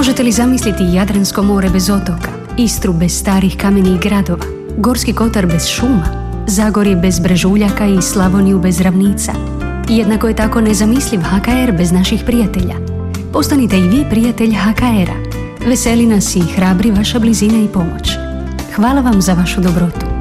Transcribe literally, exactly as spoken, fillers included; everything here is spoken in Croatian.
Možete li zamisliti Jadransko more bez otoka, Istru bez starih kamenih gradova, Gorski kotar bez šuma, Zagorje bez brežuljaka i Slavoniju bez ravnica? Jednako je tako nezamisliv H K R bez naših prijatelja. Postanite i vi prijatelj H K R-a. Veseli nas i hrabri vaša blizina i pomoć. Hvala vam za vašu dobrotu.